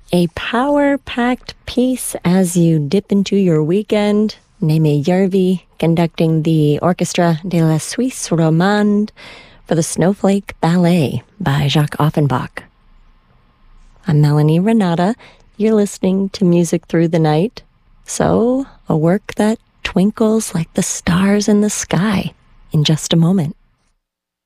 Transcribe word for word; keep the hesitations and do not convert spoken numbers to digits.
A power-packed piece as you dip into your weekend. Neme Järvi conducting the Orchestra de la Suisse Romande for the Snowflake Ballet by Jacques Offenbach. I'm Melanie Renata. You're listening to Music Through the Night. So, a work that twinkles like the stars in the sky in just a moment.